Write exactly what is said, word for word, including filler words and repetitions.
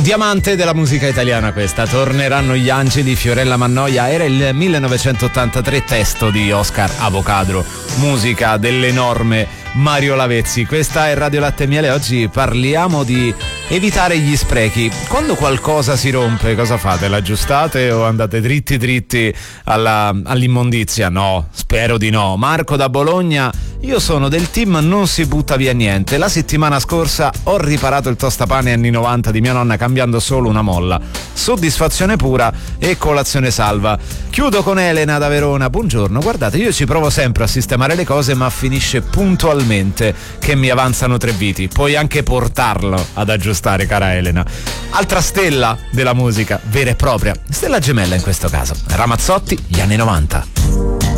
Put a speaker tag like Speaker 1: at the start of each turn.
Speaker 1: diamante della musica italiana questa. Torneranno gli angeli, Fiorella Mannoia. Era il millenovecentottantatré, testo di Oscar Avocadro, musica dell'enorme Mario Lavezzi. Questa è Radio Latte e Miele. Oggi parliamo di evitare gli sprechi. Quando qualcosa si rompe, cosa fate? L'aggiustate o andate dritti dritti alla, all'immondizia? No, spero di no. Marco da Bologna: io sono del team non si butta via niente. La settimana scorsa ho riparato il tostapane anni novanta di mia nonna cambiando solo una molla. Soddisfazione pura e colazione salva. Chiudo con Elena da Verona. Buongiorno, guardate, io ci provo sempre a sistemare le cose, ma finisce puntualmente che mi avanzano tre viti. Puoi anche portarlo ad aggiustare, cara Elena. Altra stella della musica vera e propria, stella gemella in questo caso, Ramazzotti, gli anni novanta.